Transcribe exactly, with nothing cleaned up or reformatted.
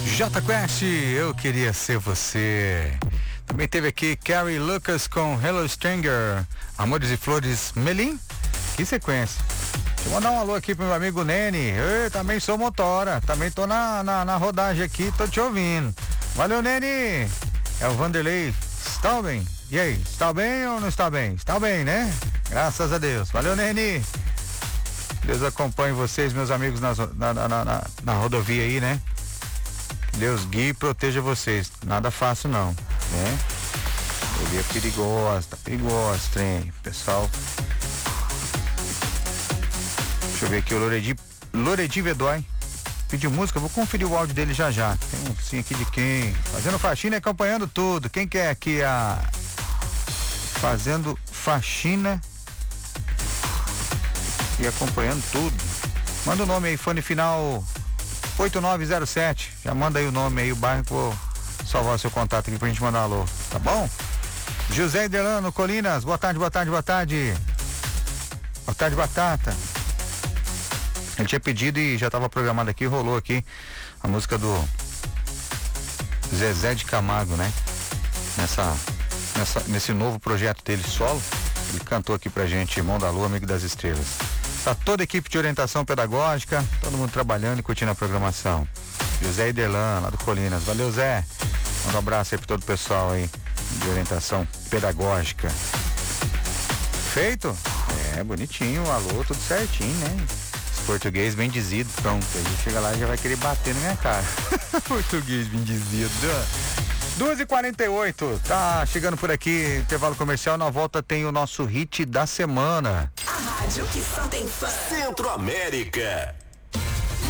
J Quest, eu queria ser você. Também teve aqui Carrie Lucas com Hello Stranger, Amores e Flores, Melim. Que sequência. Deixa eu mandar um alô aqui pro meu amigo Nene. Eu também sou motora, também tô na, na, na rodagem aqui, tô te ouvindo. Valeu, Nene. É o Vanderlei Stauben. E aí, está bem ou não está bem? Está bem, né? Graças a Deus. Valeu, Nene. Deus acompanhe vocês, meus amigos, nas, na, na, na, na rodovia aí, né? Deus guie e proteja vocês. Nada fácil não, né? Rodovia perigosa, tá perigosa, trem. Pessoal. Deixa eu ver aqui o Loredi, Loredi Vedói. Pediu música, vou conferir o áudio dele já já. Tem um sim aqui de quem? Fazendo faxina e acompanhando tudo. Quem quer aqui a... Fazendo faxina e acompanhando tudo. Manda o nome aí, fone final oito nove zero sete. Já manda aí o nome aí, o bairro, que vou salvar o seu contato aqui pra gente mandar alô, tá bom? José Delano, Colinas, boa tarde, boa tarde, boa tarde. Boa tarde, Batata. Ele tinha pedido e já estava programado aqui, rolou aqui a música do Zezé de Camargo, né? Nessa, nessa, nesse novo projeto dele solo, ele cantou aqui pra gente, Irmão da Lua, Amigo das Estrelas. Tá toda a equipe de orientação pedagógica, todo mundo trabalhando e curtindo a programação. José Iderlan, lá do Colinas. Valeu, Zé. Manda um abraço aí pra todo o pessoal aí de orientação pedagógica. Feito? É, bonitinho, alô, tudo certinho, né? Português bem dizido, pronto. Aí chega lá e já vai querer bater na minha cara. Português bem dizido. duas e quarenta e oito, tá chegando por aqui, intervalo comercial. Na volta tem o nosso hit da semana. A rádio que só tem fã. Centro América.